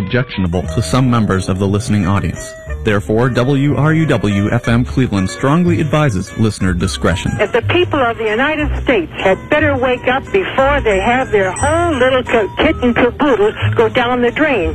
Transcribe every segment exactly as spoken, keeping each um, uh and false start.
objectionable to some members of the listening audience. Therefore, W R U W F M Cleveland strongly advises listener discretion. If the people of the United States had better wake up before they have their whole little kit and caboodle go down the drain.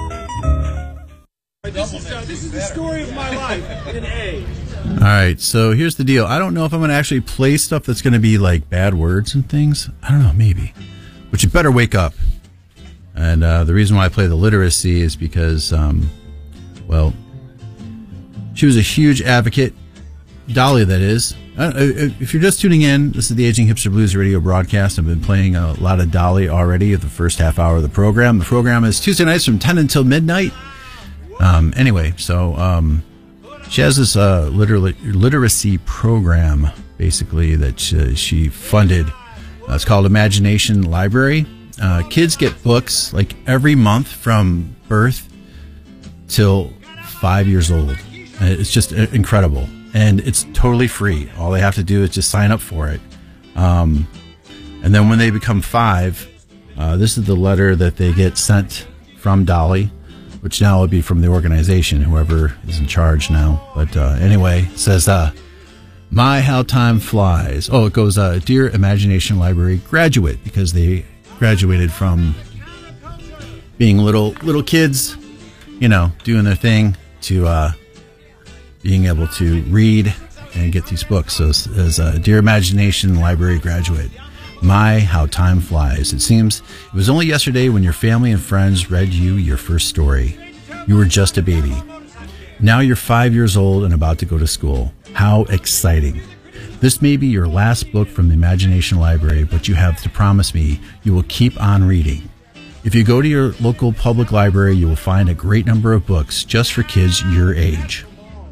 This is, uh, this is the story of my life in A. All right, so here's the deal. I don't know if I'm going to actually play stuff that's going to be like bad words and things. I don't know, maybe. But you better wake up. And uh, the reason why I play the literacy is because, um, well, she was a huge advocate. Dolly, that is. Uh, if you're just tuning in, this is the Aging Hipster Blues radio broadcast. I've been playing a lot of Dolly already at the first half hour of the program. The program is Tuesday nights from ten until midnight. Um, anyway, so um, she has this uh, literally, literacy program, basically, that she, she funded. Uh, it's called Imagination Library. Uh, kids get books like every month from birth till five years old. It's just incredible. And it's totally free. All they have to do is just sign up for it. Um, and then when they become five, uh, this is the letter that they get sent from Dolly, which now would be from the organization, whoever is in charge now. But uh, anyway, it says, uh, my, how time flies. Oh, it goes, uh, Dear Imagination Library graduate, because they graduated from being little little kids, you know, doing their thing, to uh, being able to read and get these books. So it says, uh, Dear Imagination Library graduate, my, how time flies. It seems it was only yesterday when your family and friends read you your first story. You were just a baby. Now you're five years old and about to go to school. How exciting. This may be your last book from the Imagination Library, but you have to promise me you will keep on reading. If you go to your local public library, you will find a great number of books just for kids your age.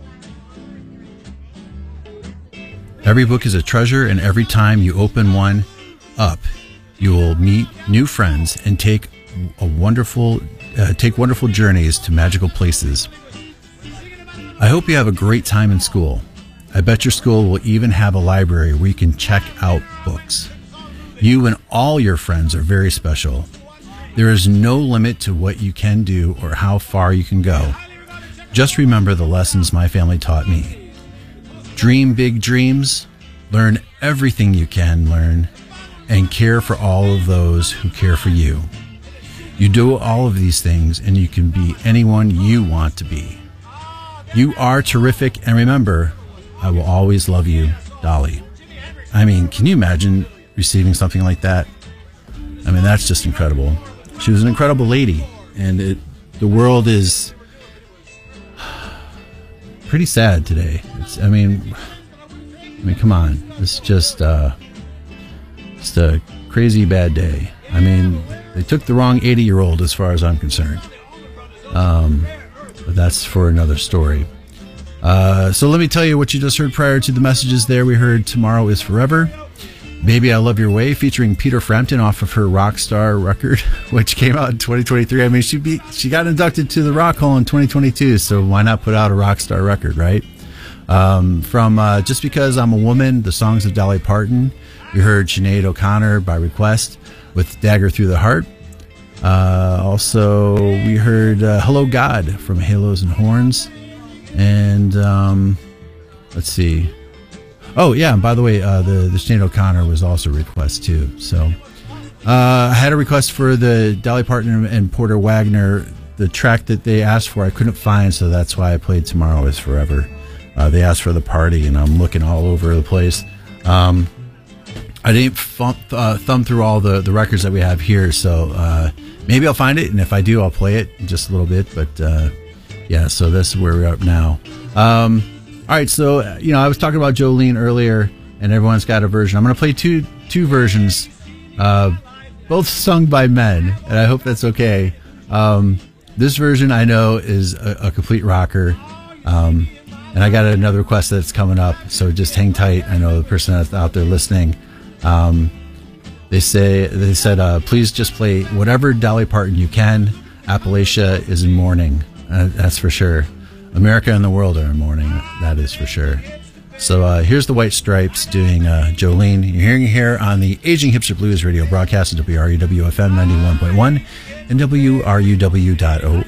Every book is a treasure, and every time you open one up, you will meet new friends and take a wonderful uh, take wonderful journeys to magical places. I hope you have a great time in school. I bet your school will even have a library where you can check out books. You and all your friends are very special. There is no limit to what you can do or how far you can go. Just remember the lessons my family taught me. Dream big dreams, learn everything you can learn, and care for all of those who care for you. You do all of these things, and you can be anyone you want to be. You are terrific, and remember, I will always love you, Dolly. I mean, can you imagine receiving something like that? I mean, that's just incredible. She was an incredible lady, and it, the world is pretty sad today. It's, I mean, I mean, come on. It's just, uh, just a crazy bad day. I mean, they took the wrong eighty-year-old as far as I'm concerned. Um, but that's for another story. Uh, so let me tell you what you just heard prior to the messages there. We heard Tomorrow is Forever, Baby I Love Your Way, featuring Peter Frampton off of her Rockstar record, which came out in twenty twenty-three. I mean, she be, she got inducted to the Rock Hall in twenty twenty-two, so why not put out a Rockstar record, right? Um, from uh, Just Because I'm a Woman, the songs of Dolly Parton. We heard Sinead O'Connor by request with Dagger Through the Heart. Uh, also, we heard uh, Hello God from Halos and Horns. And um, let's see. Oh, yeah, and by the way, uh, the, the Sinead O'Connor was also a request, too. So uh, I had a request for the Dolly Parton and Porter Wagner. The track that they asked for, I couldn't find, so that's why I played Tomorrow is Forever. Uh, they asked for The Party, and I'm looking all over the place. Um, I didn't thumb, uh, thumb through all the, the records that we have here, so uh, maybe I'll find it, and if I do, I'll play it in just a little bit. But, uh, yeah, so this is where we're up now. Um, all right, so, you know, I was talking about Jolene earlier, and everyone's got a version. I'm going to play two two versions, uh, both sung by men, and I hope that's okay. Um, this version, I know, is a, a complete rocker. Um And I got another request that's coming up, so just hang tight. I know the person that's out there listening. Um, they say they said, uh, please just play whatever Dolly Parton you can. Appalachia is in mourning. Uh, that's for sure. America and the world are in mourning. That is for sure. So uh, here's the White Stripes doing uh, Jolene. You're hearing it here on the Aging Hipster Blues radio broadcast at W R U W F M ninety-one point one and W R U W dot org.